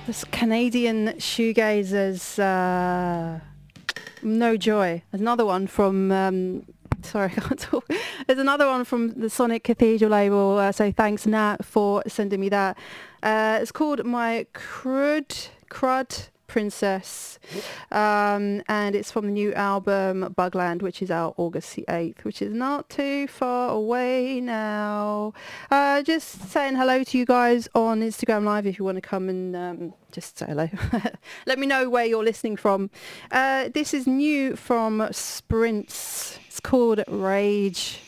This Canadian shoegazers, No Joy. There's another one from, sorry, I can't talk. There's another one from the Sonic Cathedral label, so thanks Nat for sending me that. It's called My Crud Princess, and it's from the new album Bugland, which is out August the 8th, which is not too far away now. Just saying hello to you guys on Instagram Live if you want to come and just say hello. Let me know where you're listening from. This is new from Sprints. It's called Rage.